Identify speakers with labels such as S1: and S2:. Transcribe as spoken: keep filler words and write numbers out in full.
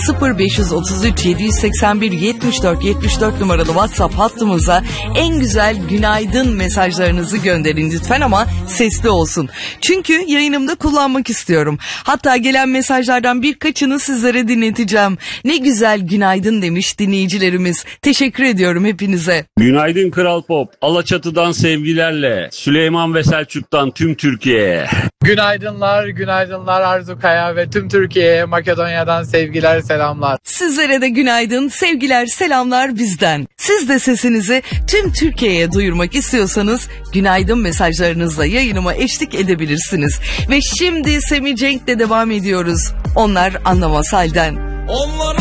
S1: sıfır beş otuz üç yedi seksen bir yetmiş dört yetmiş dört numaralı WhatsApp hattımıza en güzel günaydın mesajlarınızı gönderin lütfen, ama sesli olsun. Çünkü yayınımda kullanmak istiyorum. Hatta gelen mesajlardan birkaçını sizlere dinleteceğim. Ne güzel günaydın demiş dinleyicilerimiz. Teşekkür ediyorum hepinize.
S2: Günaydın Kral Pop. Alaçatı'dan sevgilerle. Süleyman ve Selçuk'tan tüm Türkiye'ye.
S3: Günaydınlar, günaydınlar Arzu Kaya ve tüm Türkiye'ye Makedonya'dan sevgiler, selamlar.
S1: Sizlere de günaydın, sevgiler, selamlar bizden. Siz de sesinizi tüm Türkiye'ye duyurmak istiyorsanız günaydın mesajlarınızla yayınıma eşlik edebilirsiniz. Ve şimdi Semih Cenk'le devam ediyoruz. Onlar anlamaz halden.
S4: Onlara